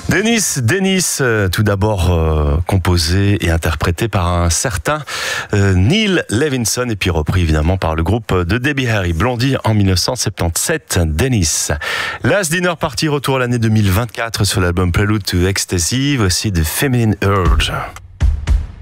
Dennis, tout d'abord composé et interprété par un certain Neil Levinson et puis repris évidemment par le groupe de Debbie Harry, Blondie en 1977. Dennis. Last Dinner Party, retour à l'année 2024 sur l'album Prelude to Ecstasy. Voici The Feminine Urge.